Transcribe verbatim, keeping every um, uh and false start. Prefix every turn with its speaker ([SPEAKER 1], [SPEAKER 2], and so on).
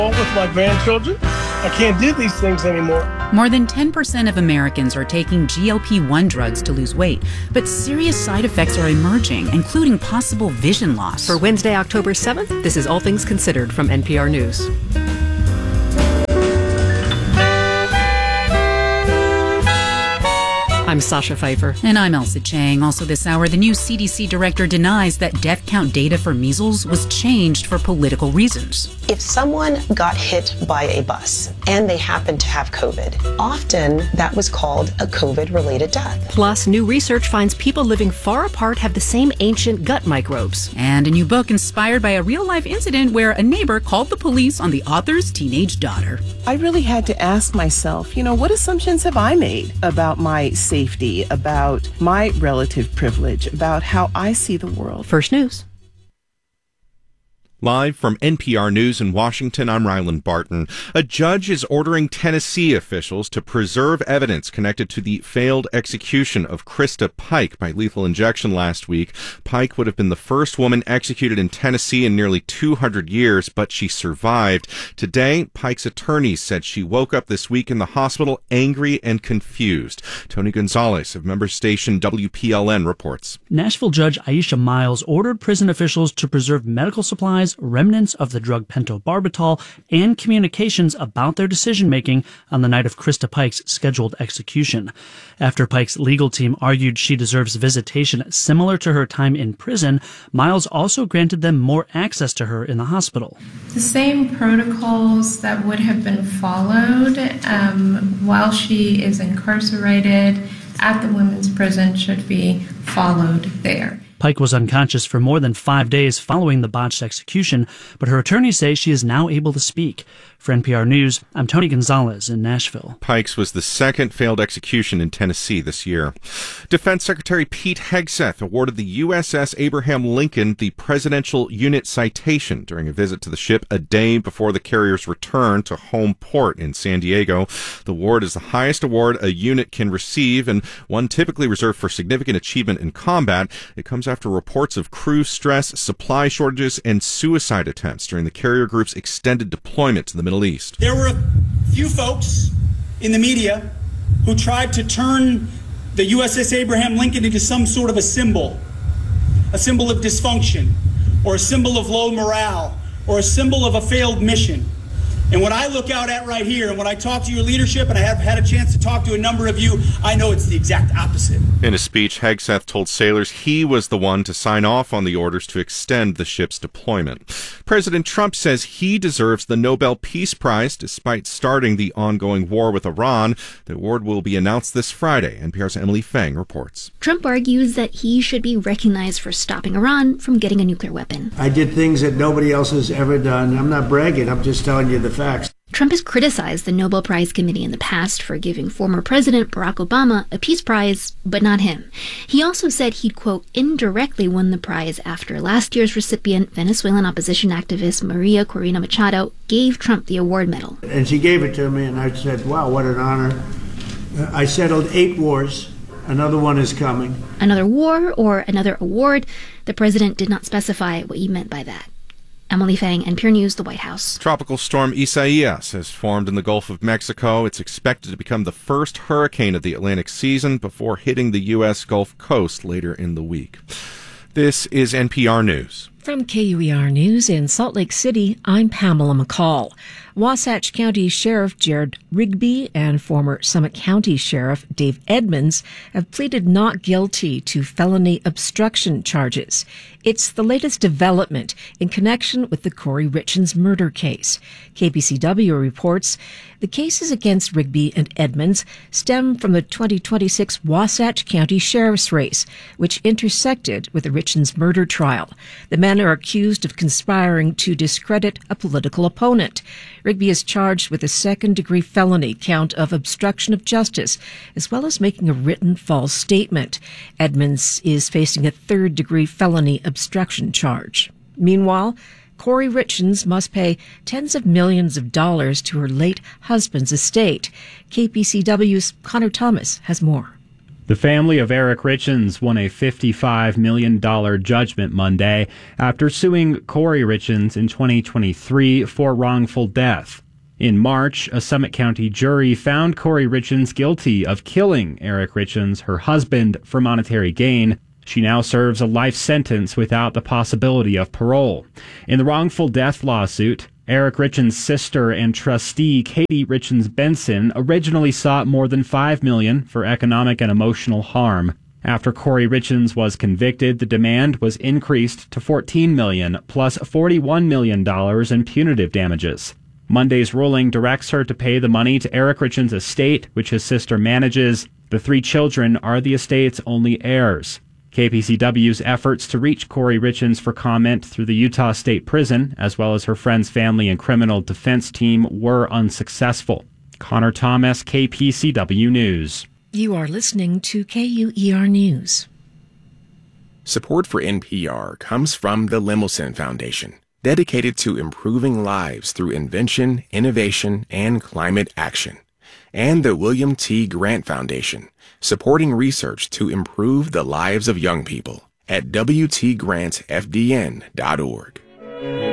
[SPEAKER 1] With my grandchildren, I can't do these things anymore.
[SPEAKER 2] More than ten percent of Americans are taking G L P one drugs to lose weight, but serious side effects are emerging, including possible vision loss.
[SPEAKER 3] For Wednesday, October seventh, this is All Things Considered from N P R News. I'm Sasha Pfeiffer.
[SPEAKER 2] And I'm Elsa Chang. Also this hour, the new C D C director denies that death count data for measles was changed for political reasons.
[SPEAKER 4] If someone got hit by a bus and they happened to have COVID, often that was called a COVID-related death.
[SPEAKER 3] Plus, new research finds people living far apart have the same ancient gut microbes.
[SPEAKER 2] And a new book inspired by a real-life incident where a neighbor called the police on the author's teenage daughter.
[SPEAKER 5] I really had to ask myself, you know, what assumptions have I made about my safety, about my relative privilege, about how I see the world?
[SPEAKER 3] First News.
[SPEAKER 6] Live from N P R News in Washington, I'm Ryland Barton. A judge is ordering Tennessee officials to preserve evidence connected to the failed execution of Krista Pike by lethal injection last week. Pike would have been the first woman executed in Tennessee in nearly two hundred years, but she survived. Today, Pike's attorneys said she woke up this week in the hospital angry and confused. Tony Gonzalez of member station W P L N reports.
[SPEAKER 7] Nashville Judge Aisha Miles ordered prison officials to preserve medical supplies, remnants of the drug pentobarbital, and communications about their decision-making on the night of Krista Pike's scheduled execution. After Pike's legal team argued she deserves visitation similar to her time in prison, Miles also granted them more access to her in the hospital.
[SPEAKER 8] The same protocols that would have been followed um, while she is incarcerated at the women's prison should be followed there.
[SPEAKER 7] Pike was unconscious for more than five days following the botched execution, but her attorneys say she is now able to speak. For N P R News, I'm Tony Gonzalez in Nashville.
[SPEAKER 6] Pike's was the second failed execution in Tennessee this year. Defense Secretary Pete Hegseth awarded the U S S Abraham Lincoln the Presidential Unit Citation during a visit to the ship a day before the carrier's return to home port in San Diego. The award is the highest award a unit can receive and one typically reserved for significant achievement in combat. It comes after reports of crew stress, supply shortages, and suicide attempts during the carrier group's extended deployment to the Middle East.
[SPEAKER 9] There were a few folks in the media who tried to turn the U S S Abraham Lincoln into some sort of a symbol, a symbol of dysfunction, or a symbol of low morale, or a symbol of a failed mission. And when I look out at right here, and when I talk to your leadership, and I have had a chance to talk to a number of you, I know it's the exact opposite.
[SPEAKER 6] In a speech, Hegseth told sailors he was the one to sign off on the orders to extend the ship's deployment. President Trump says he deserves the Nobel Peace Prize despite starting the ongoing war with Iran. The award will be announced this Friday. N P R's Emily Fang reports.
[SPEAKER 10] Trump argues that he should be recognized for stopping Iran from getting a nuclear weapon.
[SPEAKER 11] I did things that nobody else has ever done. I'm not bragging. I'm just telling you the facts.
[SPEAKER 10] Trump has criticized the Nobel Prize Committee in the past for giving former President Barack Obama a peace prize, but not him. He also said he'd, quote, indirectly won the prize after last year's recipient, Venezuelan opposition activist Maria Corina Machado, gave Trump the award medal.
[SPEAKER 11] And she gave it to me, and I said, wow, what an honor. I settled eight wars. Another one is coming.
[SPEAKER 10] Another war or another award? The president did not specify what he meant by that. Emily Fang, N P R News, the White House.
[SPEAKER 6] Tropical storm Isaias has formed in the Gulf of Mexico. It's expected to become the first hurricane of the Atlantic season before hitting the U S Gulf Coast later in the week. This is N P R News.
[SPEAKER 12] From K U E R News in Salt Lake City, I'm Pamela McCall. Wasatch County Sheriff Jared Rigby and former Summit County Sheriff Dave Edmonds have pleaded not guilty to felony obstruction charges. It's the latest development in connection with the Corey Richins murder case. K B C W reports the cases against Rigby and Edmonds stem from the twenty twenty-six Wasatch County Sheriff's race, which intersected with the Richins murder trial. The men are accused of conspiring to discredit a political opponent. Rigby is charged with a second-degree felony count of obstruction of justice, as well as making a written false statement. Edmonds is facing a third-degree felony obstruction charge. Meanwhile, Corey Richins must pay tens of millions of dollars to her late husband's estate. K P C W's Connor Thomas has more.
[SPEAKER 13] The family of Eric Richins won a fifty-five million dollars judgment Monday after suing Corey Richins in twenty twenty-three for wrongful death. In March, a Summit County jury found Corey Richins guilty of killing Eric Richins, her husband, for monetary gain. She now serves a life sentence without the possibility of parole. In the wrongful death lawsuit, Eric Richins' sister and trustee Katie Richins Benson originally sought more than five million dollars for economic and emotional harm. After Corey Richins was convicted, the demand was increased to fourteen million dollars plus forty-one million dollars in punitive damages. Monday's ruling directs her to pay the money to Eric Richins' estate, which his sister manages. The three children are the estate's only heirs. K P C W's efforts to reach Corey Richins for comment through the Utah State Prison, as well as her friend's family and criminal defense team, were unsuccessful. Connor Thomas, K P C W News.
[SPEAKER 12] You are listening to K U E R News.
[SPEAKER 14] Support for N P R comes from the Lemelson Foundation, dedicated to improving lives through invention, innovation, and climate action. And the William T. Grant Foundation, supporting research to improve the lives of young people at W T grant F D N dot org.